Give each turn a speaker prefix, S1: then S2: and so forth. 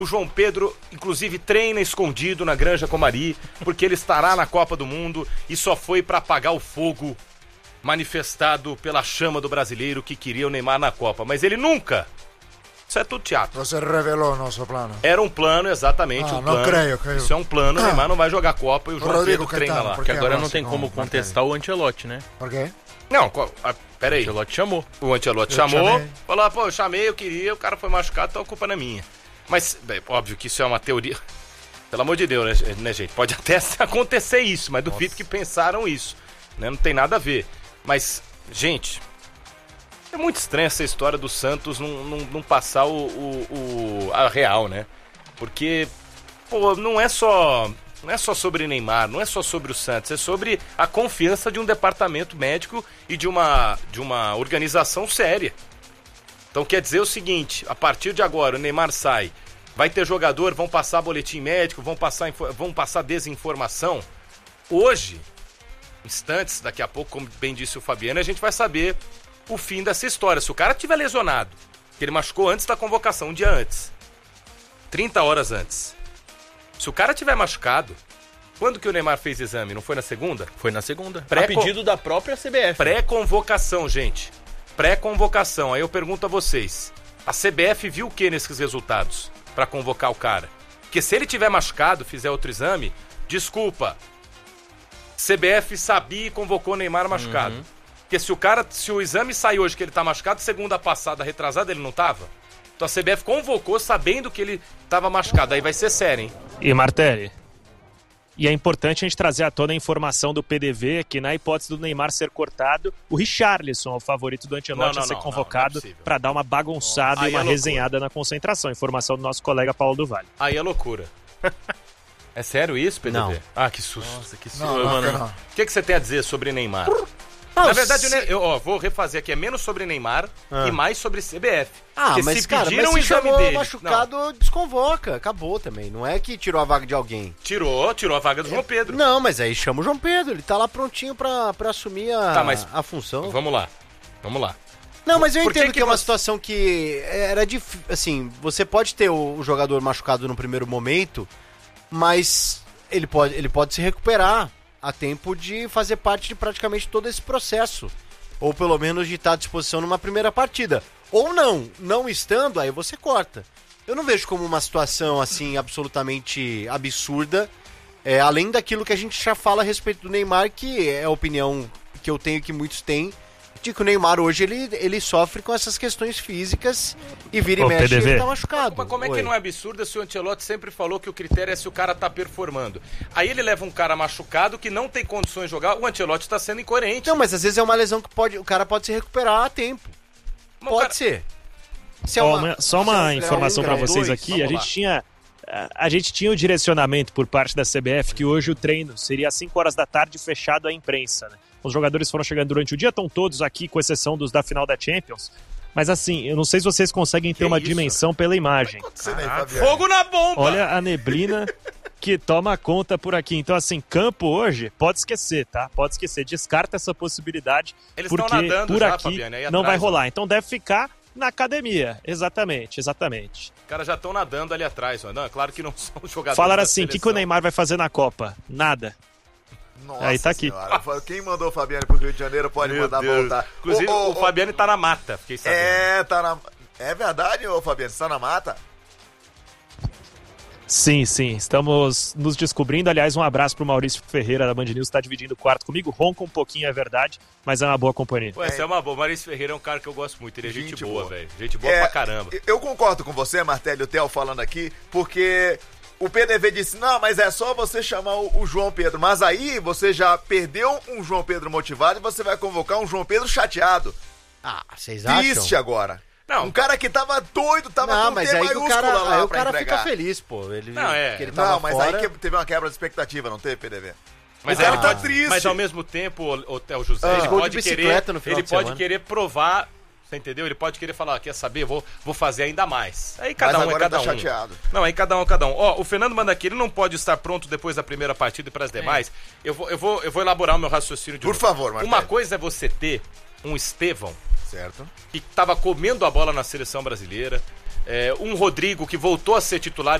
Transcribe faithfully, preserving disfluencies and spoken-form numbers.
S1: O João Pedro, inclusive, treina escondido na Granja Comari, porque ele estará na Copa do Mundo e só foi para apagar o fogo manifestado pela chama do brasileiro que queria o Neymar na Copa. Mas ele nunca... Isso é tudo teatro.
S2: Você revelou o nosso plano.
S1: Era um plano, exatamente,
S2: ah,
S1: um plano.
S2: Não creio, creio.
S1: Isso é um plano, o Neymar não vai jogar Copa e o João
S2: Rodrigo
S1: Pedro treina
S2: Caetano,
S1: lá.
S3: Porque agora não tem como contestar o Ancelotti, né?
S2: Por quê?
S1: Não, ah, peraí.
S3: O Ancelotti chamou.
S1: O Ancelotti
S2: Eu
S1: chamou,
S2: chamei.
S1: falou, pô, eu chamei, eu queria, o cara foi machucado, então a culpa não é minha. Mas, bem, óbvio que isso é uma teoria. Pelo amor de Deus, né, né gente? Pode até acontecer isso, mas duvido que pensaram isso. Né? Não tem nada a ver. Mas, gente, é muito estranha essa história do Santos não, não, não passar o, o, o, a real, né? Porque, pô, não é só... Não é só sobre Neymar, não é só sobre o Santos, é sobre a confiança de um departamento médico e de uma, de uma organização séria. Então quer dizer o seguinte, a partir de agora o Neymar sai, vai ter jogador, vão passar boletim médico, vão passar, vão passar desinformação. Hoje, instantes, daqui a pouco, como bem disse o Fabiano, a gente vai saber o fim dessa história. Se o cara estiver lesionado, que ele machucou antes da convocação, um dia antes, trinta horas antes. Se o cara tiver machucado, quando que o Neymar fez exame? Não foi na segunda?
S3: Foi na segunda.
S1: Pré-
S3: A pedido da própria C B F.
S1: Pré-convocação, gente. Pré-convocação. Aí eu pergunto a vocês, a C B F viu o que nesses resultados pra convocar o cara? Porque se ele tiver machucado, fizer outro exame, desculpa. C B F sabia e convocou o Neymar machucado.
S3: Uhum.
S1: Porque se o cara, se o exame sair hoje que ele tá machucado, segunda passada, retrasada, ele não tava? Então a C B F convocou sabendo que ele tava machucado. Aí vai ser sério, hein?
S4: E Martelli, e é importante a gente trazer à tona a informação do P D V que na hipótese do Neymar ser cortado, o Richarlison é o favorito do Ancelotti
S1: Não, não,
S4: a ser
S1: não,
S4: convocado
S1: não, não é
S4: para dar uma bagunçada
S1: Aí
S4: e uma
S1: é loucura.
S4: resenhada na concentração. Informação do nosso colega Paulo do Vale.
S1: Aí é loucura. É sério isso, P D V?
S3: Não.
S1: Ah, que susto.
S3: Nossa, que susto,
S2: Não, não,
S3: mano.
S2: não.
S1: O que, que você tem a dizer sobre Neymar?
S3: Não,
S1: Na verdade,
S3: se-
S1: eu, eu ó, vou refazer aqui. É menos sobre Neymar
S3: Ah.
S1: e mais sobre C B F.
S5: Ah,
S1: Porque
S5: mas
S1: se
S5: cara,
S1: pediram
S5: mas
S1: o
S5: se
S1: exame
S5: chamou
S1: dele...
S5: machucado, desconvoca. Acabou também. Não é que tirou a vaga de alguém.
S1: Não, tirou, tirou a vaga do João Pedro.
S5: Não, mas aí chama o João Pedro. Ele tá lá prontinho pra, pra assumir a,
S1: Tá, mas-
S5: a função.
S1: Vamos lá. Vamos lá.
S5: Não, mas eu
S1: Por que
S5: entendo que,
S1: que
S5: é uma
S1: você-
S5: situação que era difícil. Assim, você pode ter o, o jogador machucado no primeiro momento, mas ele pode, ele pode se recuperar a tempo de fazer parte de praticamente todo esse processo. Ou pelo menos de estar à disposição numa primeira partida. Ou não, não estando, aí você corta. Eu não vejo como uma situação assim absolutamente absurda, é, além daquilo que a gente já fala a respeito do Neymar, que é a opinião que eu tenho que muitos têm, de que o Neymar hoje ele, ele sofre com essas questões físicas e vira e
S4: Ô,
S5: mexe
S4: P D V.
S5: ele tá machucado.
S1: Mas como é que
S5: Oi.
S1: não é absurdo se o Ancelotti sempre falou que o critério é se o cara tá performando? Aí ele leva um cara machucado que não tem condições de jogar, o Ancelotti tá sendo incoerente.
S5: Não, mas às vezes é uma lesão que pode, o cara pode se recuperar a tempo.
S1: Mas o
S5: Pode
S1: cara-
S5: ser. Se é
S4: Ó,
S5: uma-
S4: uma- só
S5: se é
S4: uma
S5: um
S4: informação
S5: grau
S4: para
S5: um,
S4: vocês
S1: dois,
S4: aqui,
S1: vamos
S4: a gente
S1: lá.
S4: tinha a- a gente tinha o direcionamento por parte da C B F que hoje o treino seria às cinco horas da tarde fechado à imprensa, né? Os jogadores foram chegando durante o dia, estão todos aqui, com exceção dos da final da Champions. Mas assim, eu não sei se vocês conseguem ter
S1: Que
S4: uma
S1: isso?
S4: dimensão pela imagem.
S1: Ah, fogo na bomba!
S4: Olha a neblina que toma conta por aqui. Então, assim, campo hoje, pode esquecer, tá? Pode esquecer. Descarta essa possibilidade,
S1: Eles estão
S4: porque
S1: nadando
S4: por
S1: já,
S4: aqui
S1: Fabiano, aí
S4: não
S1: atrás,
S4: vai
S1: ó.
S4: rolar. Então deve ficar na academia. Exatamente, exatamente.
S1: Os caras já estão nadando ali atrás, ó. Não, é claro que não são os jogadores
S4: Falaram
S1: da
S4: assim, o que, que o
S1: seleção.
S4: Neymar vai fazer na Copa? Nada.
S6: Nossa
S4: Aí tá aqui.
S6: senhora. Quem mandou o Fabiano pro Rio de Janeiro pode
S1: Meu
S6: mandar
S1: Deus.
S6: voltar.
S1: Inclusive,
S6: Ô, ô,
S1: o Fabiano tá na mata, fiquei sabendo.
S6: É, tá na... É verdade, ô Fabiano? Você tá na mata?
S4: Sim, sim. Estamos nos descobrindo. Aliás, um abraço pro Maurício Ferreira da Band News, que está dividindo o quarto comigo. Ronca um pouquinho, é verdade, mas é uma boa companhia.
S1: Pô, essa é uma boa. Maurício Ferreira é um cara que eu gosto muito. Ele é gente,
S6: Gente
S1: boa,
S6: boa.
S1: velho. Gente boa
S6: É,
S1: pra caramba.
S6: Eu concordo com você, Martelli, o Theo falando aqui, porque o P D V disse, não, mas é só você chamar o, o João Pedro. Mas aí você já perdeu um João Pedro motivado e você vai convocar um João Pedro chateado.
S5: Ah, vocês acham?
S6: Triste agora.
S1: Não.
S6: Um cara que tava doido, tava
S5: Não,
S6: com
S5: mas
S6: T
S5: aí que o
S6: maiúsculo
S5: cara,
S6: lá
S5: aí o
S6: pra
S5: cara
S6: entregar.
S5: fica feliz, pô. Ele,
S1: Não, é.
S5: que ele tava
S6: Não, mas
S5: fora.
S6: aí que teve uma quebra de expectativa, não teve, P D V?
S1: Mas
S6: O cara
S1: ele
S6: tá
S1: pode-
S6: triste.
S1: Mas ao mesmo tempo, o Theo José,
S5: Ah.
S1: ele
S5: Gol de
S1: pode
S5: bicicleta
S1: querer,
S5: no final
S1: ele
S5: de
S1: pode
S5: semana.
S1: querer provar, você entendeu? Ele pode querer falar, quer saber, vou, vou fazer ainda mais. Aí cada
S6: Mas
S1: um é
S6: agora
S1: cada
S6: tá
S1: um.
S6: chateado.
S1: Não, aí cada um é cada um. Ó, o Fernando manda aqui, ele não pode estar pronto depois da primeira partida e para as demais. Eu, vou, eu, vou, eu vou elaborar o meu raciocínio de
S6: Por
S1: novo.
S6: favor, Marcelo.
S1: Uma coisa é você ter um Estevão
S6: Certo.
S1: que tava comendo a bola na seleção brasileira, É, um Rodrigo que voltou a ser titular